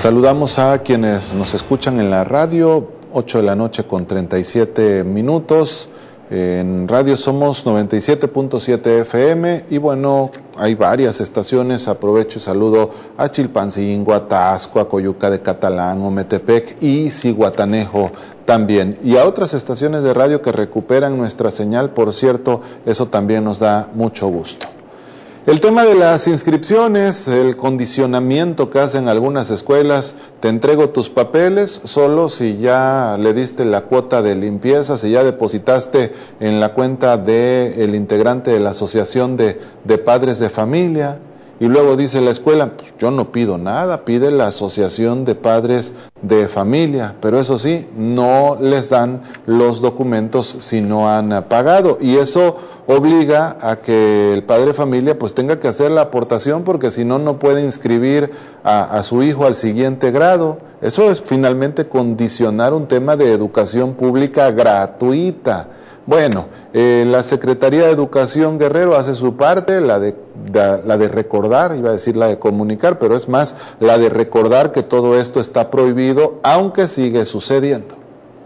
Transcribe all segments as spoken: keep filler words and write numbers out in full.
Saludamos a quienes nos escuchan en la radio, ocho de la noche con treinta y siete minutos. En radio somos noventa y siete punto siete F M y bueno, hay varias estaciones. Aprovecho y saludo a Chilpancingo, a Taxco, a Coyuca de Catalán, Ometepec y Zihuatanejo también. Y a otras estaciones de radio que recuperan nuestra señal, por cierto, eso también nos da mucho gusto. El tema de las inscripciones, el condicionamiento que hacen algunas escuelas, te entrego tus papeles solo si ya le diste la cuota de limpieza, si ya depositaste en la cuenta del integrante de la asociación de, de padres de familia. Y luego dice la escuela, pues yo no pido nada, pide la asociación de padres de familia, pero eso sí, no les dan los documentos si no han pagado, y eso obliga a que el padre de familia pues tenga que hacer la aportación, porque si no, no puede inscribir a, a su hijo al siguiente grado. Eso es finalmente condicionar un tema de educación pública gratuita. Bueno, eh, la Secretaría de Educación Guerrero hace su parte, la de, de, la de recordar, iba a decir la de comunicar, pero es más la de recordar que todo esto está prohibido, aunque sigue sucediendo.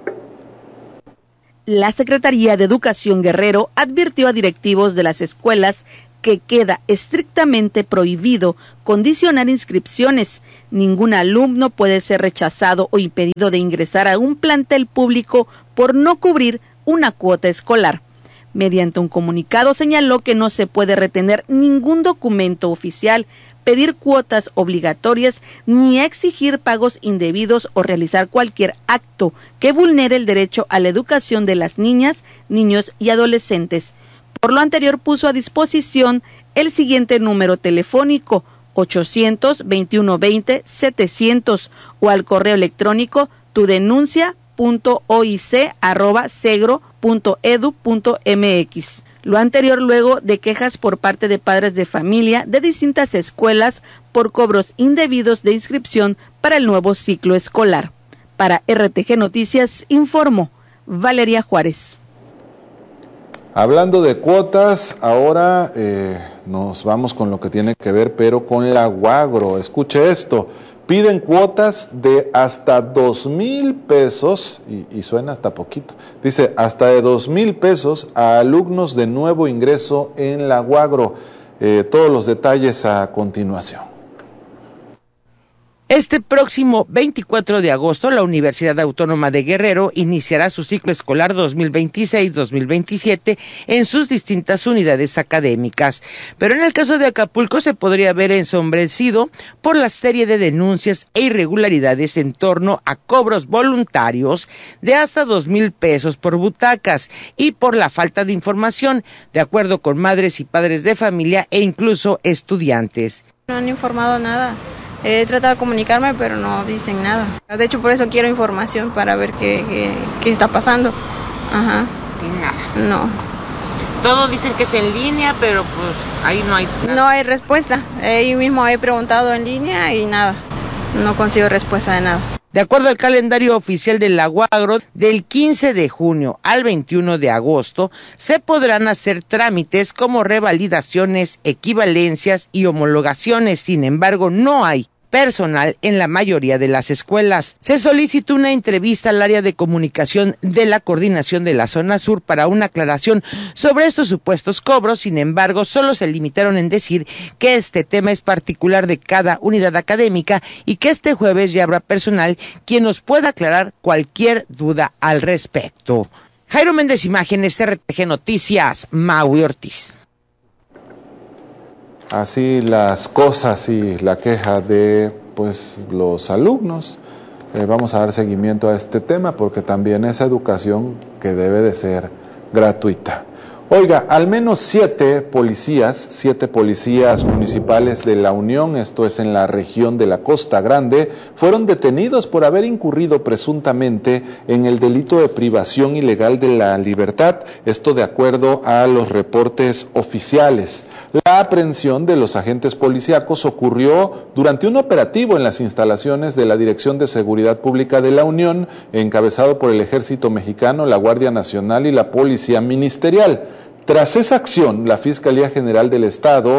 La Secretaría de Educación Guerrero advirtió a directivos de las escuelas que queda estrictamente prohibido condicionar inscripciones. Ningún alumno puede ser rechazado o impedido de ingresar a un plantel público por no cubrir una cuota escolar. Mediante un comunicado señaló que no se puede retener ningún documento oficial, pedir cuotas obligatorias, ni exigir pagos indebidos o realizar cualquier acto que vulnere el derecho a la educación de las niñas, niños y adolescentes. Por lo anterior, puso a disposición el siguiente número telefónico: ochocientos, veintiuno veinte, setecientos, o al correo electrónico tu denuncia punto oic arroba segro punto edu punto mx. Lo anterior luego de quejas por parte de padres de familia de distintas escuelas por cobros indebidos de inscripción para el nuevo ciclo escolar. Para R T G Noticias informó Valeria Juárez. Hablando de cuotas, ahora eh, nos vamos con lo que tiene que ver, pero con la UAGRO. Escuche esto. Piden cuotas de hasta dos mil pesos, y, y suena hasta poquito, dice hasta de dos mil pesos a alumnos de nuevo ingreso en la UAGRO. Eh, todos los detalles a continuación. Este próximo veinticuatro de agosto, la Universidad Autónoma de Guerrero iniciará su ciclo escolar dos mil veintiséis dos mil veintisiete en sus distintas unidades académicas. Pero en el caso de Acapulco se podría ver ensombrecido por la serie de denuncias e irregularidades en torno a cobros voluntarios de hasta dos mil pesos por butacas y por la falta de información, de acuerdo con madres y padres de familia e incluso estudiantes. No han informado nada. He tratado de comunicarme, pero no dicen nada. De hecho, por eso quiero información para ver qué, qué, qué está pasando. Ajá. Y nada. No. Todos dicen que es en línea, pero pues ahí no hay nada. No hay respuesta. Ahí mismo he preguntado en línea y nada. No consigo respuesta de nada. De acuerdo al calendario oficial de la UAGRO, del quince de junio al veintiuno de agosto se podrán hacer trámites como revalidaciones, equivalencias y homologaciones. Sin embargo, no hay personal en la mayoría de las escuelas. Se solicitó una entrevista al área de comunicación de la coordinación de la zona sur para una aclaración sobre estos supuestos cobros. Sin embargo, solo se limitaron en decir que este tema es particular de cada unidad académica y que este jueves ya habrá personal quien nos pueda aclarar cualquier duda al respecto. Jairo Méndez, Imágenes, R T G Noticias, Maui Ortiz. Así las cosas y la queja de pues los alumnos. Eh, vamos a dar seguimiento a este tema porque también es educación que debe de ser gratuita. Oiga, al menos siete policías, siete policías municipales de La Unión, esto es en la región de la Costa Grande, fueron detenidos por haber incurrido presuntamente en el delito de privación ilegal de la libertad, esto de acuerdo a los reportes oficiales. La aprehensión de los agentes policíacos ocurrió durante un operativo en las instalaciones de la Dirección de Seguridad Pública de La Unión, encabezado por el Ejército Mexicano, la Guardia Nacional y la Policía Ministerial. Tras esa acción, la Fiscalía General del Estado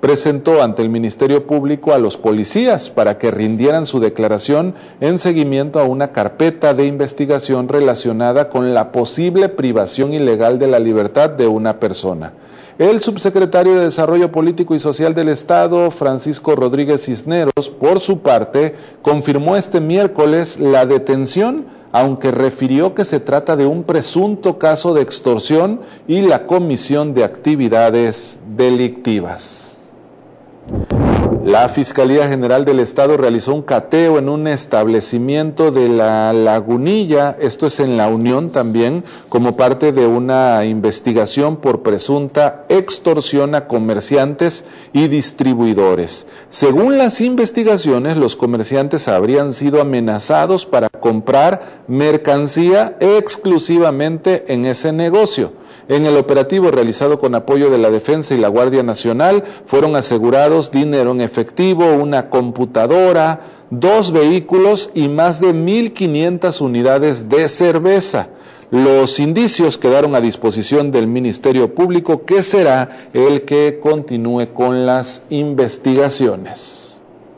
presentó ante el Ministerio Público a los policías para que rindieran su declaración en seguimiento a una carpeta de investigación relacionada con la posible privación ilegal de la libertad de una persona. El subsecretario de Desarrollo Político y Social del Estado, Francisco Rodríguez Cisneros, por su parte, confirmó este miércoles la detención, aunque refirió que se trata de un presunto caso de extorsión y la comisión de actividades delictivas. La Fiscalía General del Estado realizó un cateo en un establecimiento de La Lagunilla, esto es en La Unión también, como parte de una investigación por presunta extorsión a comerciantes y distribuidores. Según las investigaciones, los comerciantes habrían sido amenazados para comprar mercancía exclusivamente en ese negocio. En el operativo realizado con apoyo de la Defensa y la Guardia Nacional, fueron asegurados dinero en efectivo, una computadora, dos vehículos y más de mil quinientas unidades de cerveza. Los indicios quedaron a disposición del Ministerio Público, que será el que continúe con las investigaciones.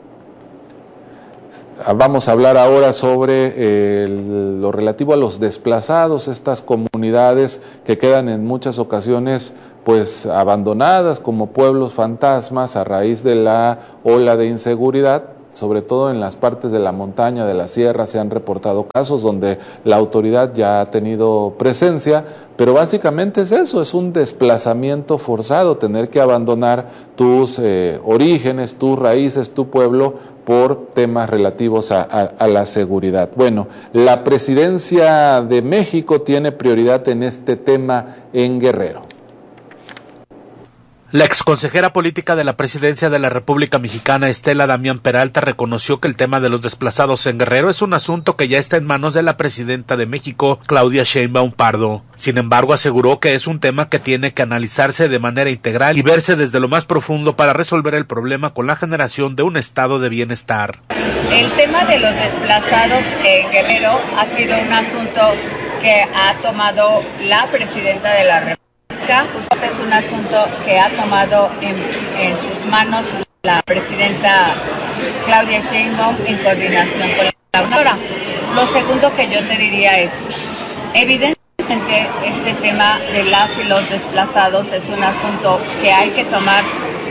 Vamos a hablar ahora sobre eh, lo relativo a los desplazados, estas comunidades que quedan en muchas ocasiones pues abandonadas como pueblos fantasmas a raíz de la ola de inseguridad. Sobre todo en las partes de la montaña, de la sierra, se han reportado casos donde la autoridad ya ha tenido presencia, pero básicamente es eso, es un desplazamiento forzado, tener que abandonar tus eh, orígenes, tus raíces, tu pueblo, por temas relativos a, a, a la seguridad. Bueno, la Presidencia de México tiene prioridad en este tema en Guerrero. La exconsejera política de la Presidencia de la República Mexicana, Estela Damián Peralta, reconoció que el tema de los desplazados en Guerrero es un asunto que ya está en manos de la Presidenta de México, Claudia Sheinbaum Pardo. Sin embargo, aseguró que es un tema que tiene que analizarse de manera integral y verse desde lo más profundo para resolver el problema con la generación de un estado de bienestar. El tema de los desplazados en Guerrero ha sido un asunto que ha tomado la Presidenta de la República. Es un asunto que ha tomado en, en sus manos la presidenta Claudia Sheinbaum en coordinación con la gobernadora. Lo segundo que yo te diría es, evidentemente este tema de las y los desplazados es un asunto que hay que tomar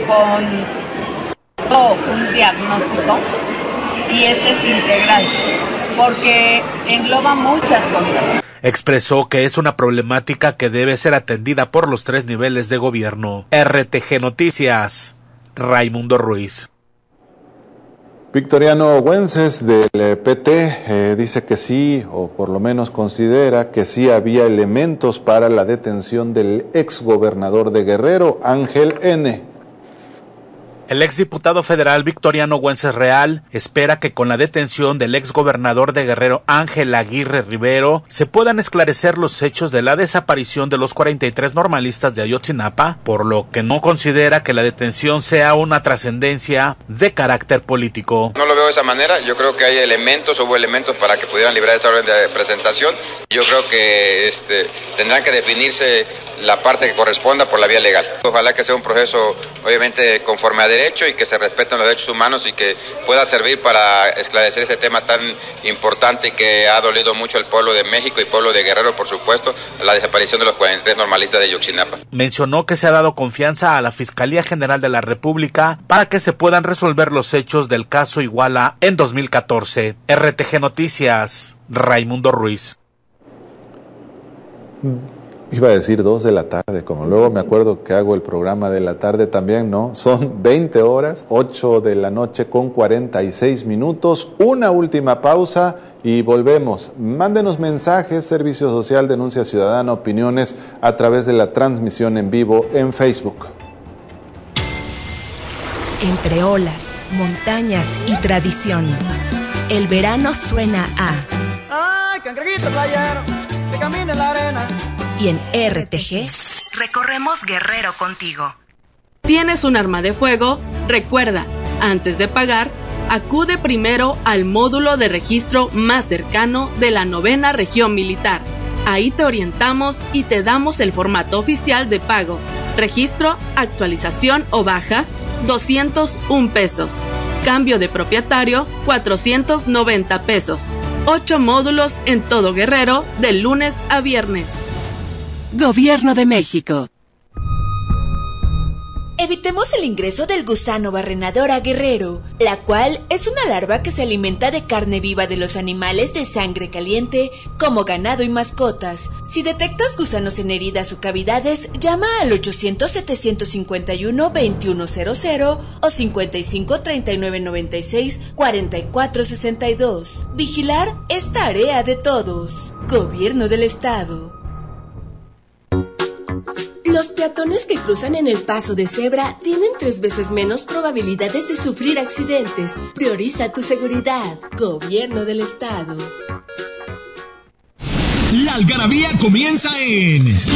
con todo un diagnóstico, y este es integral, porque engloba muchas cosas. Expresó que es una problemática que debe ser atendida por los tres niveles de gobierno. R T G Noticias, Raimundo Ruiz. Victoriano Güences del P T eh, dice que sí, o por lo menos considera que sí había elementos para la detención del exgobernador de Guerrero, Ángel N. El exdiputado federal Victoriano Güences Real espera que con la detención del exgobernador de Guerrero Ángel Aguirre Rivero se puedan esclarecer los hechos de la desaparición de los cuarenta y tres normalistas de Ayotzinapa, por lo que no considera que la detención sea una trascendencia de carácter político. No lo veo de esa manera, yo creo que hay elementos, hubo elementos para que pudieran librar esa orden de presentación. Yo creo que este, tendrán que definirse la parte que corresponda por la vía legal. Ojalá que sea un proceso obviamente conforme a derecho y que se respeten los derechos humanos y que pueda servir para esclarecer ese tema tan importante que ha dolido mucho al pueblo de México y pueblo de Guerrero, por supuesto, la desaparición de los cuarenta y tres normalistas de Ayotzinapa. Mencionó que se ha dado confianza a la Fiscalía General de la República para que se puedan resolver los hechos del caso Iguala en dos mil catorce. R T G Noticias, Raimundo Ruiz. Iba a decir dos de la tarde, como luego me acuerdo que hago el programa de la tarde también, ¿no? Son veinte horas, ocho de la noche con cuarenta y seis minutos. Una última pausa y volvemos. Mándenos mensajes, Servicio Social, Denuncia Ciudadana, opiniones a través de la transmisión en vivo en Facebook. Entre olas, montañas y tradición, el verano suena a... ¡Ay, cangrejito playero, que camina en la arena! Y en R T G, recorremos Guerrero contigo. ¿Tienes un arma de fuego? Recuerda, antes de pagar, acude primero al módulo de registro más cercano de la novena región militar. Ahí te orientamos y te damos el formato oficial de pago, registro, actualización o baja, doscientos un pesos. Cambio de propietario, cuatrocientos noventa pesos. Ocho módulos en todo Guerrero, de lunes a viernes. Gobierno de México. Evitemos el ingreso del gusano barrenador a Guerrero, la cual es una larva que se alimenta de carne viva de los animales de sangre caliente, como ganado y mascotas. Si detectas gusanos en heridas o cavidades, llama al ochocientos, setecientos cincuenta y uno, veintiuno cero cero o cincuenta y cinco, treinta y nueve, noventa y seis, cuarenta y cuatro sesenta y dos. Vigilar es tarea de todos. Gobierno del Estado. Los peatones que cruzan en el paso de cebra tienen tres veces menos probabilidades de sufrir accidentes. Prioriza tu seguridad. Gobierno del Estado. La algarabía comienza en